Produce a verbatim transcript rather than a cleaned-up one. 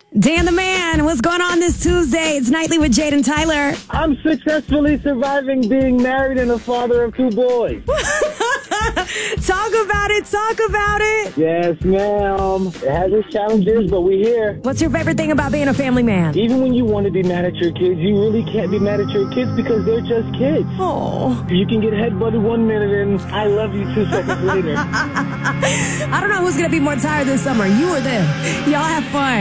Dan the Man, what's going on this Tuesday? It's Nightly with Jade and Tyler. I'm successfully surviving being married and a father of two boys. Talk about it, talk about it. Yes, ma'am. It has its challenges, but we're here. What's your favorite thing about being a family man? Even when you want to be mad at your kids, you really can't be mad at your kids because they're just kids. Oh. You can get headbutted one minute and I love you two seconds later. I don't know who's going to be more tired this summer, you or them. Y'all have fun.